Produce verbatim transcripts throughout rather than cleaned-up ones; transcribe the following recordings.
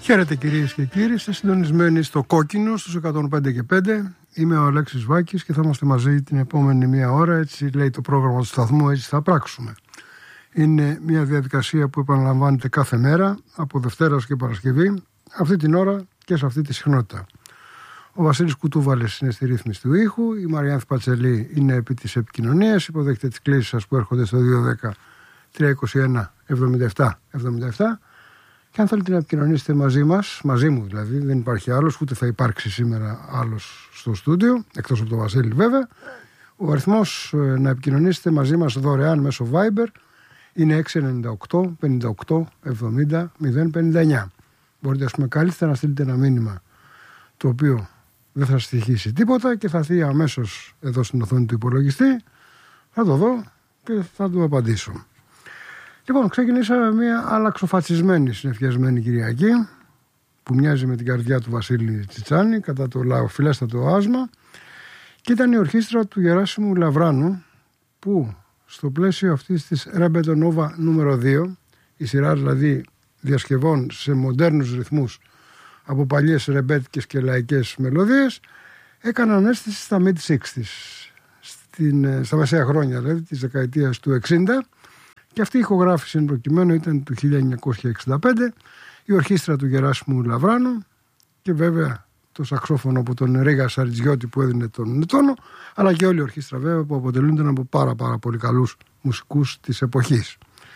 Χαίρετε κυρίες και κύριοι, είστε συντονισμένοι στο Κόκκινο στους εκατόν πέντε και πέντε. Είμαι ο Αλέξης Βάκης και θα είμαστε μαζί την επόμενη μία ώρα. Έτσι λέει το πρόγραμμα του σταθμού, έτσι θα πράξουμε. Είναι μια διαδικασία που επαναλαμβάνεται κάθε μέρα, από Δευτέρα και Παρασκευή, αυτή την ώρα και σε αυτή τη συχνότητα. Ο Βασίλης Κουτούβαλης είναι στη ρύθμιση του ήχου, η Μαριάνθη Πατσελή είναι επί της επικοινωνίας, υποδέχεται τις κλήσεις σας που έρχονται στο δύο δέκα τριακόσια είκοσι ένα εβδομήντα επτά εβδομήντα επτά. Και αν θέλετε να επικοινωνήσετε μαζί μας, μαζί μου δηλαδή, δεν υπάρχει άλλος, ούτε θα υπάρξει σήμερα άλλος στο στούντιο, εκτός από τον Βασίλη βέβαια. Ο αριθμός να επικοινωνήσετε μαζί μας δωρεάν μέσω Viber είναι έξι εννιά οκτώ πενήντα οκτώ εβδομήντα μηδέν πενήντα εννιά. Μπορείτε ας πούμε καλύτερα να στείλετε ένα μήνυμα το οποίο δεν θα στοιχήσει τίποτα και θα έρθει αμέσως εδώ στην οθόνη του υπολογιστή. Θα το δω και θα του απαντήσω. Λοιπόν, ξεκινήσαμε μια αλλαξοφατσισμένη συνεφιασμένη Κυριακή που μοιάζει με την καρδιά του Βασίλη Τσιτσάνη κατά το λαοφιλέστατο άσμα, και ήταν η ορχήστρα του Γεράσιμου Λαβράνου που στο πλαίσιο αυτής της Ρεμπέτο Νόβα νούμερο δύο, η σειρά δηλαδή διασκευών σε μοντέρνους ρυθμούς από παλιές ρεμπέτικες και λαϊκές μελωδίες, έκαναν αίσθηση στα mid εξήντα, στην, στα μεσαία χρόνια δηλαδή της δεκαετίας του εξήντα. Και αυτή η ηχογράφηση εν προκειμένου ήταν του χίλια εννιακόσια εξήντα πέντε, η ορχήστρα του Γεράσιμου Λαβράνου και βέβαια το σαξόφωνο από τον Ρίγα Σαριτζιώτη που έδινε τον τόνο, αλλά και όλη η ορχήστρα βέβαια που αποτελούνταν από πάρα πάρα πολύ καλούς μουσικούς της εποχής.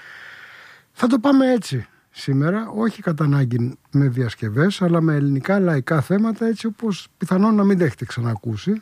Θα το πάμε έτσι σήμερα, όχι κατά ανάγκη με διασκευές, αλλά με ελληνικά λαϊκά θέματα, έτσι όπως πιθανόν να μην τα έχετε ξανακούσει.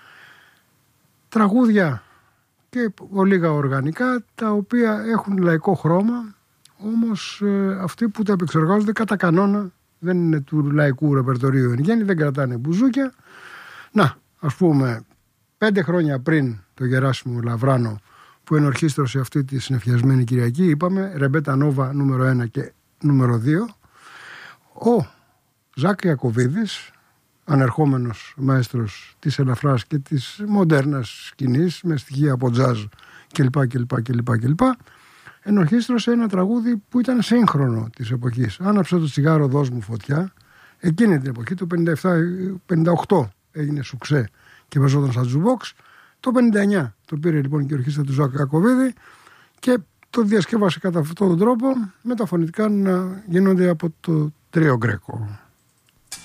Τραγούδια και ολίγα οργανικά, τα οποία έχουν λαϊκό χρώμα, όμως ε, αυτοί που τα επεξεργάζονται κατά κανόνα δεν είναι του λαϊκού ρεπερτορίου εν γέννη, δεν κρατάνε μπουζούκια. Να, ας πούμε, πέντε χρόνια πριν το Γεράσιμο Λαβράνο που ενορχίστρωσε αυτή τη συνεφιασμένη Κυριακή, είπαμε, Ρεμπέτα Νόβα νούμερο ένα και νούμερο δύο, ο Ζακ Ιακωβίδης, ανερχόμενος μαέστρος της ελαφράς και της μοντέρνας σκηνής με στοιχεία από τζάζ κλπ κλπ κλπ κλπ, ενορχίστρωσε ένα τραγούδι που ήταν σύγχρονο της εποχής. Άναψε το τσιγάρο, δώσ' μου φωτιά. Εκείνη την εποχή, το πενήντα επτά πενήντα οκτώ έγινε σουξέ και παίζονταν στα τζουμπόξ. Το πενήντα εννιά το πήρε λοιπόν και η ορχήστρα του Ζακ Ιακωβίδη και το διασκεύασε κατά αυτόν τον τρόπο, με τα φωνητικά να γίνονται από το Τρίο Γκρέκο.